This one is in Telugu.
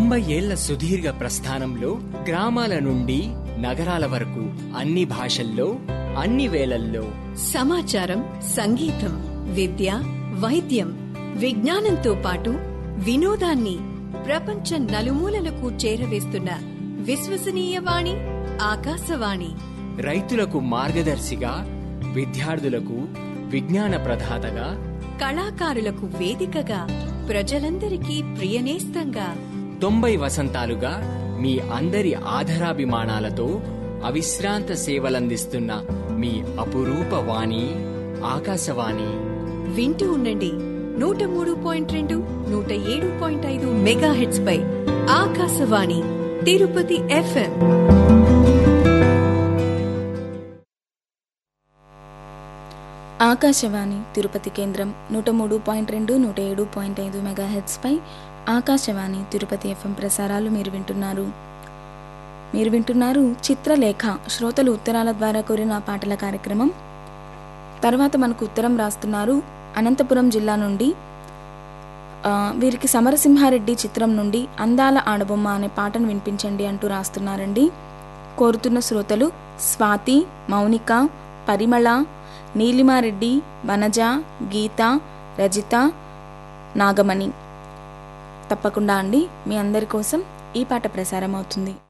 90 ఏళ్ల సుదీర్ఘ ప్రస్థానంలో గ్రామాల నుండి నగరాల వరకు అన్ని భాషల్లో అన్ని వేళల్లో సమాచారం, సంగీతం, విద్య, వైద్యం, విజ్ఞానంతో పాటు వినోదాన్ని ప్రపంచ నలుమూలలకు చేరవేస్తున్న విశ్వసనీయ వాణి ఆకాశవాణి. రైతులకు మార్గదర్శిగా, విద్యార్థులకు విజ్ఞాన ప్రదాతగా, కళాకారులకు వేదికగా, ప్రజలందరికీ ప్రియనేస్తంగా 90 వసంతాలుగా మీ అందరి ఆధరాభిమానాలతో అవిశ్రాంత సేవలందిస్తున్న మీ అపురూప వాణి ఆకాశవాణి. వింటూ ఉండండి 103.2, 107.5 మెగాహెర్ట్జ్ పై ఆకాశవాణి తిరుపతి FM. ఆకాశవాణి తిరుపతి కేంద్రం 103.2, 107.5 మెగాహెర్ట్జ్ పై ఆకాశవాణి తిరుపతి FM ప్రసారాలు మీరు వింటున్నారు చిత్రలేఖ, శ్రోతలు ఉత్తరాల ద్వారా కోరిన పాటల కార్యక్రమం. తర్వాత మనకు ఉత్తరం రాస్తున్నారు అనంతపురం జిల్లా నుండి. వీరికి సమరసింహారెడ్డి చిత్రం నుండి అందాల ఆడబొమ్మ అనే పాటను వినిపించండి అంటూ రాస్తున్నారండి. కోరుతున్న శ్రోతలు స్వాతి, మౌనిక, పరిమళ, నీలిమారెడ్డి, వనజ, గీత, రజిత, నాగమణి. తప్పకుండా అండి, మీ అందరి కోసం ఈ పాట ప్రసారం అవుతుంది.